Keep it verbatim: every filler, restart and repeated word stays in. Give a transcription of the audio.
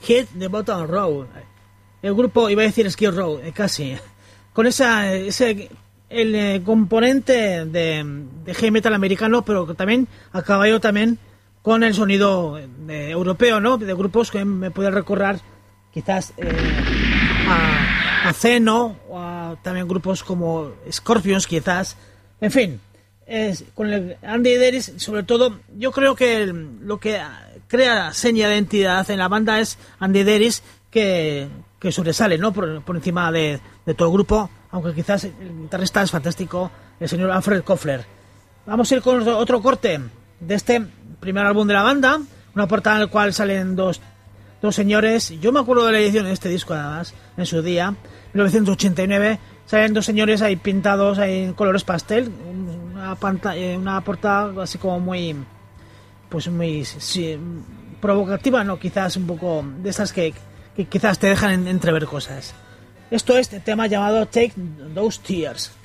Hit the Bottom Row. El grupo, iba a decir Skid Row, eh, casi. Con esa, ese el eh, componente de, de heavy metal americano, pero también a caballo también con el sonido de, europeo, ¿no? De grupos que me pueden recordar quizás eh, a, a Zeno, o a también grupos como Scorpions, quizás. En fin, es, con el Andy Deris, sobre todo, yo creo que el, lo que crea seña de identidad en la banda es Andy Deris, que, que sobresale, ¿no? Por, por encima de, de todo el grupo, aunque quizás el guitarrista es fantástico, el señor Alfred Koffler. Vamos a ir con otro, otro corte de este primer álbum de la banda, una portada en la cual salen dos, dos señores. Yo me acuerdo de la edición de este disco, además, en su día, mil novecientos ochenta y nueve. Salen dos señores ahí pintados ahí en colores pastel, una pantalla, una portada así como muy, pues muy sí, provocativa, no, quizás un poco de esas que, que quizás te dejan entrever cosas. Esto es el tema llamado Take Those Tears.